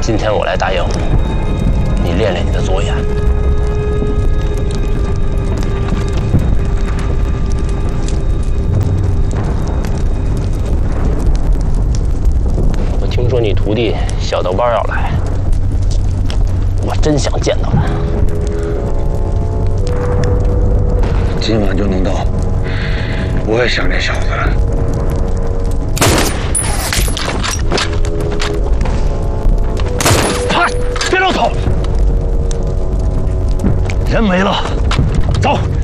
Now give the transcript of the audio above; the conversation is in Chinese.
今天我来答应你练练你的左眼。我听说你徒弟小道班要来，我真想见到他。 今晚就能到。我也想这小子。 别乱跑！人没了，走。